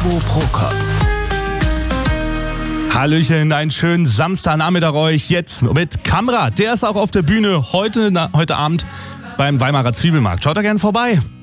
Info pro Kopf. Hallöchen, einen schönen Samstagnachmittag euch jetzt mit Kamera. Der ist auch auf der Bühne heute Abend beim Weimarer Zwiebelmarkt. Schaut da gerne vorbei.